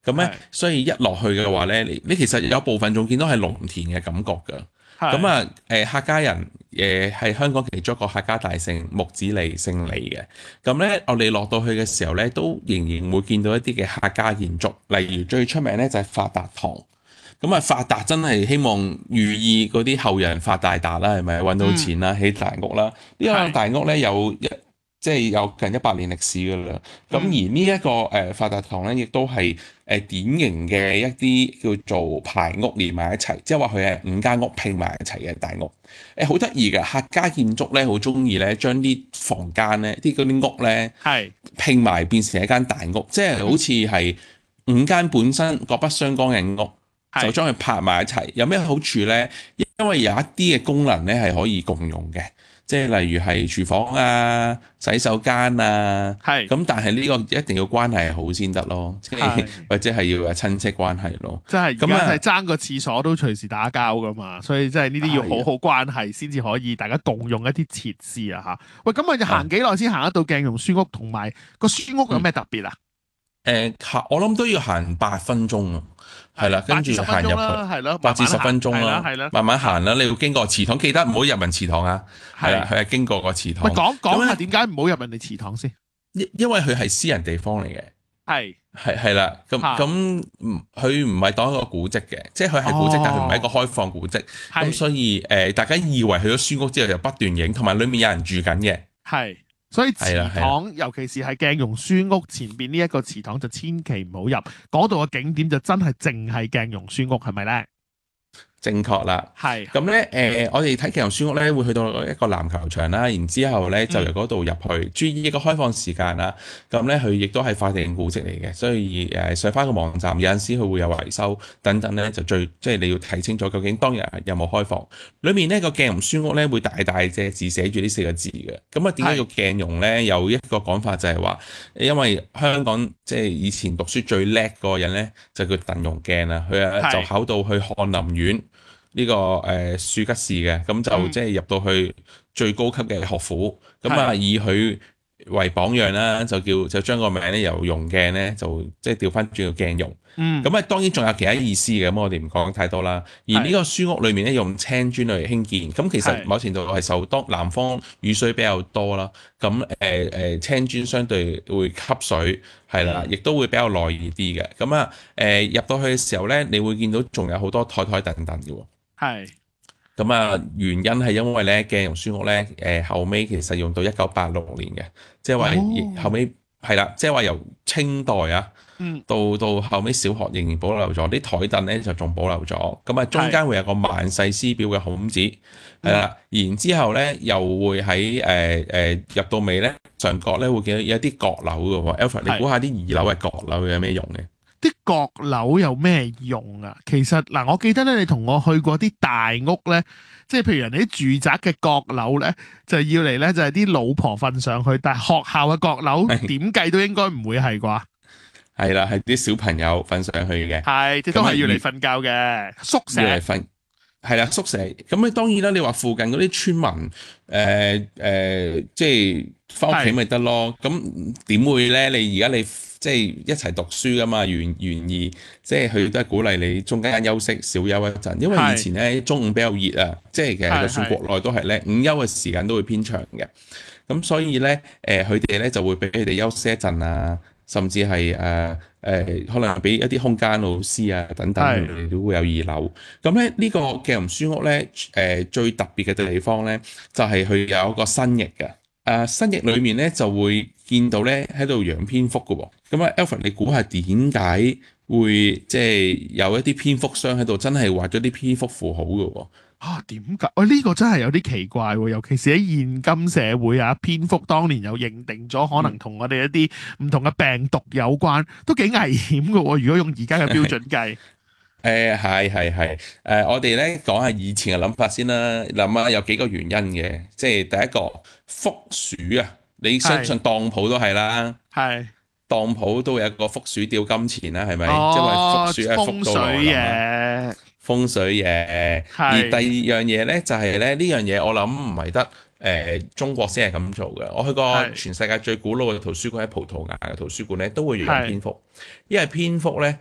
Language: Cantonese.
咁咧，所以一落去嘅話咧，你其實有部分仲見到係農田嘅感覺㗎。咁啊，客家人係香港其中一個客家大姓，木子李姓李嘅。咁咧，我哋落到去嘅時候咧，都仍然會見到一啲嘅客家建築，例如最出名咧就係發達堂。咁啊，發達真係希望寓意嗰啲後人發大達啦，係咪揾到錢啦，起大屋啦？呢個大屋咧即係有近100年歷史㗎啦。咁而呢一個發達堂咧，亦都係典型嘅一啲叫做排屋連埋一齊，即係話佢係5間屋拼埋一齊嘅大屋。好得意嘅客家建築咧，好中意咧將啲房間咧、嗰啲屋咧拼埋變成一間大屋，即係好似係5間本身各不相干嘅屋。就將佢拍埋一齊，有咩好處呢？因為有一啲嘅功能咧係可以共用嘅，即係例如係廚房啊、洗手間啊，咁但係呢個一定要關係好先得咯，即係或者係要有親戚關係咯。 即係而家係爭個廁所都隨時打交噶嘛，所以即係呢啲要好好關係先至可以大家共用一啲設施啊嚇。喂，咁我哋行幾耐先行得到鏡蓉書屋，同埋個書屋有咩特別啊？ 我諗都要行8分鐘啊，係啦，跟住行入去係咯 ，8至10分鐘啦， 係啦， 慢慢行啦。你要經過祠堂，記得唔好入人祠堂啊。係啦，佢係經過個祠堂。 喂，講下點解唔好入人哋祠堂先？ 因為佢係私人地方嚟嘅。係啦，咁佢唔係當一個古蹟嘅，即係佢係古蹟，但佢唔係一個開放古蹟。咁所以大家以為去咗書屋之後就不斷影，同埋裡面有人住緊嘅。 所以祠堂，尤其是係鏡蓉書屋前邊呢一個祠堂，就千祈唔好入。嗰度嘅景點就真係淨係鏡蓉書屋，係咪咧？ 正確啦，咁咧我哋睇鏡蓉書屋咧，會去到一個籃球場啦，然之後咧就由嗰度入去。注意一個開放時間啦，咁咧佢亦都係法定古蹟嚟嘅，所以上翻個網站有陣時佢會有維修等等咧，即係你要睇清楚究竟當日有冇開放。裏面呢個鏡蓉書屋咧會大大隻字寫住呢4個字嘅。咁啊點解叫鏡蓉咧？有一個講法就係話，因為香港即係以前讀書最叻嗰個人咧就叫鄧容鏡啦，佢就考到去翰林院。呢個庶吉士嘅，咁就即係入到去最高級嘅學府，咁啊以佢為榜樣啦，就將個名咧由容鏡咧就即係調翻轉叫鏡蓉。咁啊當然仲有其他意思嘅，咁我哋唔講太多啦。而呢個書屋裏面咧用青磚嚟興建，咁其實某程度係受南方雨水比較多啦，咁青磚相對會吸水，係啦，亦都會比較耐熱啲嘅。咁啊入到去嘅時候咧，你會見到仲有好多台台凳凳嘅喎。咁啊，原因係因為咧鏡蓉書屋咧，後尾其實用到1986年嘅，即係話後尾係啦，即係話由清代啊，到後尾小學仍然保留咗啲台凳咧，就仲保留咗。咁啊，中間會有個萬世師表嘅孔子，係啦，然之後咧又會喺入到尾咧上角咧會見到有啲閣樓嘅喎。Alfred，你估下啲2樓嘅閣樓有咩用嘅？ 啲閣樓有咩用啊？其實嗱，我記得咧，你同我去過啲大屋咧，即係譬如人哋啲住宅嘅閣樓咧，就要嚟咧就係啲老婆瞓上去，但係學校嘅閣樓點計都應該唔會係啩？ 係啦，係啲小朋友瞓上去嘅， 即都係要嚟瞓覺嘅宿舍。 要嚟瞓，係啦，宿舍。咁你當然啦，你話附近嗰啲村民即係翻屋企咪得咯？咁點會咧？你而家你即係一齊讀書噶嘛，願意即係佢都係鼓勵你中間休息小休一陣，因為以前咧中午比較熱啊，即係其實就算國內都係咧午休嘅時間都會偏長嘅，咁所以咧佢哋咧就會俾佢哋休息一陣啊，甚至係可能俾一啲空間老師啊等等，佢哋都會有2樓。咁咧呢個鏡蓉書屋咧最特別嘅地方咧就係佢有一個新翼嘅。新翼裏面咧就會見到咧喺度養蝙蝠嘅喎，咁啊 Alfred 你估下點解會即係有一啲蝙蝠箱喺度，真係畫咗啲蝙蝠符號嘅喎？ 點解？呢個真係有啲奇怪喎，尤其是喺現今社會啊，蝙蝠當年又認定咗可能同我哋一啲唔同嘅病毒有關，都幾危險嘅喎。如果用而家嘅標準計。 係我哋咧講下以前嘅諗法先啦。諗下有幾個原因嘅，即係第一個福鼠啊，你相信當鋪都係啦，當鋪都有一個福鼠吊金錢啦，係咪？即係福鼠係福到落嚟，風水嘢。而第二樣嘢咧就係咧呢樣嘢，我諗唔係得中國先係咁做嘅。我去過全世界最古老嘅圖書館喺葡萄牙嘅圖書館咧，都會養蝙蝠，因為蝙蝠咧。